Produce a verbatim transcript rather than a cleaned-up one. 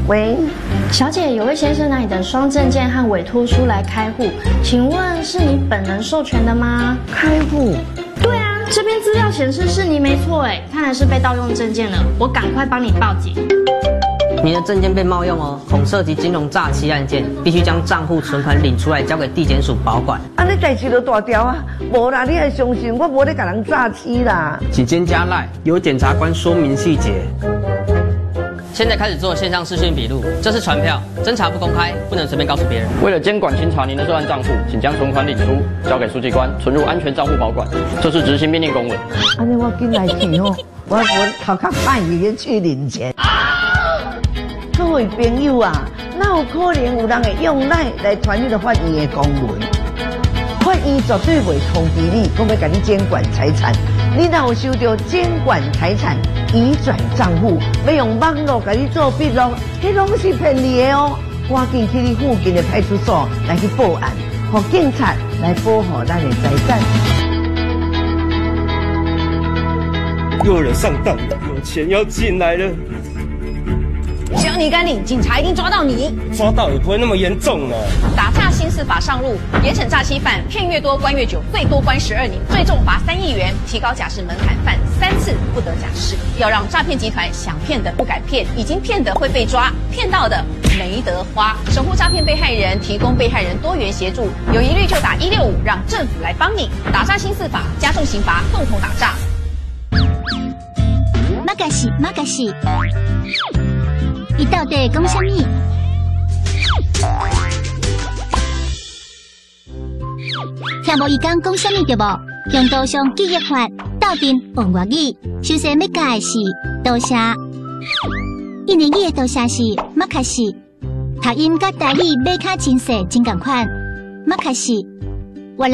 喂， 小姐，有位先生拿你的双证件和委托书来开户，请问是你本人授权的吗？ 开户？ 对啊，这边资料显示是你没错哎，看来是被盗用证件了，我赶快帮你报警。 你的证件被冒用哦，恐涉及金融诈欺案件，必须将账户存款领出来，交给地检署保管。 啊，你代志就大条啊，无啦，你还相信我无咧甲人诈欺啦？ 请先加赖，由检察官说明细节。 现在开始做线上视讯笔录，这是传票，侦查不公开，不能随便告诉别人。 为了监管清查您的涉案账户，请将存款领出，交给书记官存入安全账户保管。这是执行命令公文。 安尼我紧来去吼，我我头壳歹去去领钱。各位朋友啊，哪有可能有人会用赖来传你的法院的公文？法院绝对袂通知你，讲要甲你监管财产。你若有收到监管财产移转账户，要用网络甲你做笔录，迄拢是骗你的哦。赶紧去你附近的派出所来去报案，让警察来保护咱的财产。 又有人上当，有钱要进来了。 只要你敢领，警察一定抓到你。 抓到也不会那么严重呢。 打诈新四法上路，严惩诈欺犯，骗越多关越久，最多关十二年，最重罚三亿元，提高假释门槛，犯三次不得假释。要让诈骗集团想骗的不敢骗，已经骗的会被抓，骗到的没得花。守护诈骗被害人，提供被害人多元协助，有疑虑就打一六五，让政府来帮你。打诈新四法，加重刑罚，共同打诈。 马嘎西，马嘎西。伊到底讲什么？听无伊讲讲什么对无？用刀上记忆法，斗阵王外语，首先要教的是多谢。印尼语的多谢是马卡西，读音甲台语马卡真细真共款，马卡西。